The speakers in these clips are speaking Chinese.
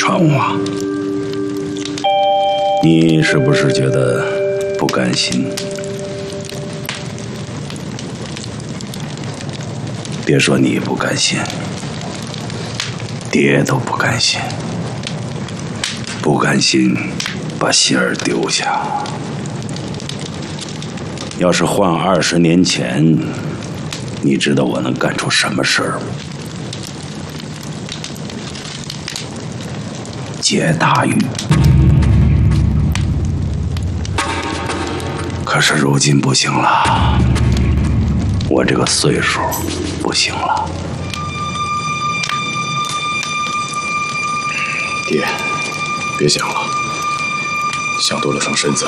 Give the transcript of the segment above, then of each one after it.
传武啊，你是不是觉得不甘心？别说你不甘心，爹都不甘心，不甘心把希儿丢下。要是换20年前，你知道我能干出什么事儿吗？劫大狱。可是如今不行了，我这个岁数不行了。 爹，别想了，想多了伤身子。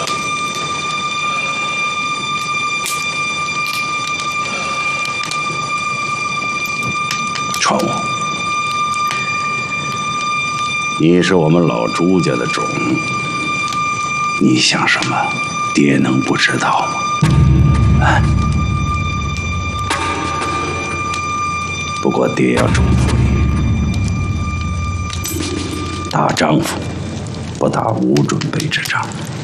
传武，你是我们老朱家的种，你想什么，爹能不知道吗？啊！不过爹要嘱咐你，大丈夫不打无准备之仗。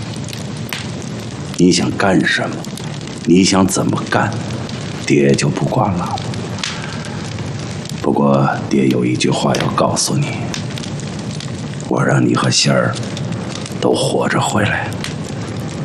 你想干什么，你想怎么干，爹就不管了。不过爹有一句话要告诉你，我让你和仙儿都活着回来。